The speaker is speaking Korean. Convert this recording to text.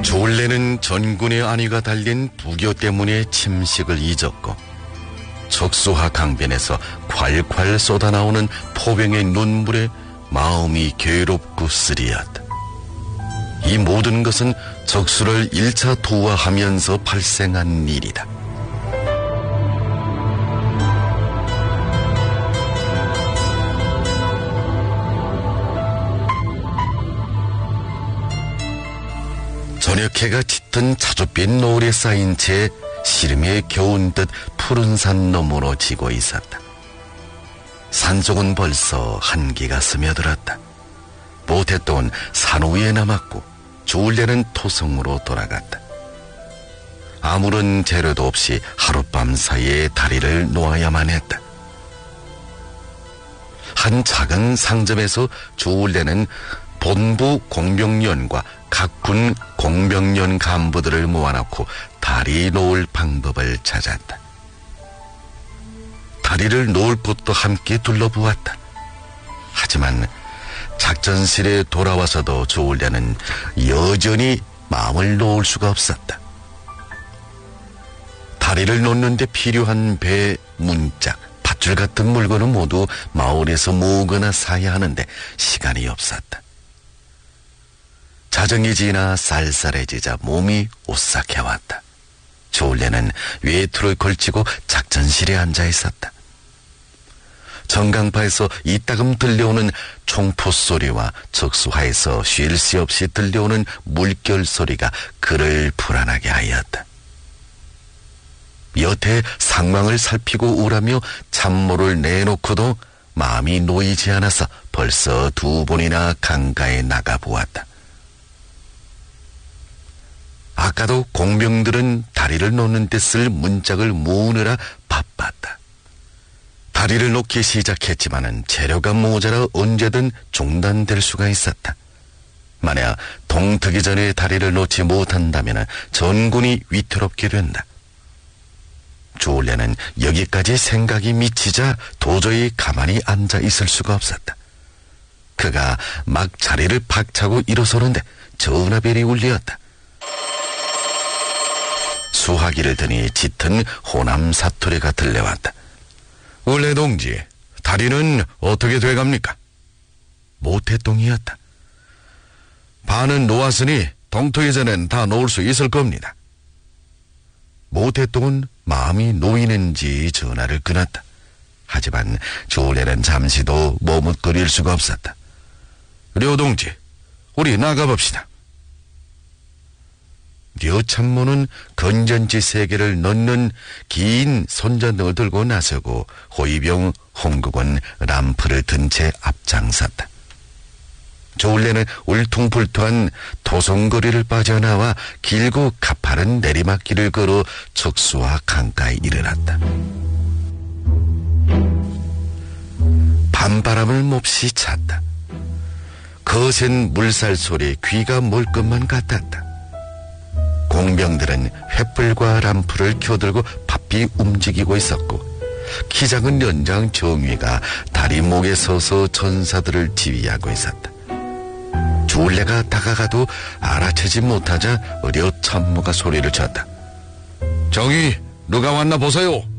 조울래는 전군의 안위가 달린 부교 때문에 침식을 잊었고 적수하 강변에서 콸콸 쏟아나오는 포병의 눈물에 마음이 괴롭고 쓰리하다. 이 모든 것은 적수를 1차 도하하면서 발생한 일이다. 저녁 해가 짙은 차줏빛 노을에 쌓인 채 시름에 겨운 듯 푸른 산 너머로 지고 있었다. 산속은 벌써 한기가 스며들었다. 모태똥은 산 위에 남았고 조울래는 토성으로 돌아갔다. 아무런 재료도 없이 하룻밤 사이에 다리를 놓아야만 했다. 한 작은 상점에서 조울래는 본부 공병련과 각 군 공병련 간부들을 모아놓고 다리 놓을 방법을 찾았다. 다리를 놓을 곳도 함께 둘러보았다. 하지만 작전실에 돌아와서도 조울래는 여전히 마음을 놓을 수가 없었다. 다리를 놓는데 필요한 배, 문짝, 밧줄 같은 물건은 모두 마을에서 모으거나 사야 하는데 시간이 없었다. 자정이 지나 쌀쌀해지자 몸이 오싹해왔다. 조울래는 외투를 걸치고 작전실에 앉아 있었다. 전강파에서 이따금 들려오는 총포 소리와 적수하에서 쉴 새 없이 들려오는 물결 소리가 그를 불안하게 하였다. 여태 상황을 살피고 오라며 참모를 내놓고도 마음이 놓이지 않아서 벌써 2번이나 강가에 나가보았다. 아까도 공병들은 다리를 놓는 데 쓸 문짝을 모으느라 바빴다. 다리를 놓기 시작했지만은 재료가 모자라 언제든 중단될 수가 있었다. 만약 동트기 전에 다리를 놓지 못한다면 전군이 위태롭게 된다. 조울래는 여기까지 생각이 미치자 도저히 가만히 앉아 있을 수가 없었다. 그가 막 자리를 박차고 일어서는데 전화벨이 울렸다. 수화기를 드니 짙은 호남 사투리가 들려왔다. 울래 동지, 다리는 어떻게 돼갑니까? 모태똥이었다. 반은 놓았으니 동토기 전엔 다 놓을 수 있을 겁니다. 모태똥은 마음이 놓이는지 전화를 끊었다. 하지만 조울래는 잠시도 머뭇거릴 수가 없었다. 려동지, 우리 나가봅시다. 려참모는 건전지 3개를 넣는 긴 손전등을 들고 나서고 호위병 홍국은 람프를 든 채 앞장섰다. 조울래는 울퉁불퉁한 도성거리를 빠져나와 길고 가파른 내리막길을 걸어 적수와 강가에 이르렀다. 밤바람을 몹시 찼다. 거센 물살 소리에 귀가 멀 것만 같았다. 공병들은 횃불과 람프를 켜들고 바삐 움직이고 있었고 키 작은 연장 정위가 다리 목에 서서 전사들을 지휘하고 있었다. 조울래가 다가가도 알아채지 못하자 의료 참모가 소리를 쳤다. 저기 누가 왔나 보세요.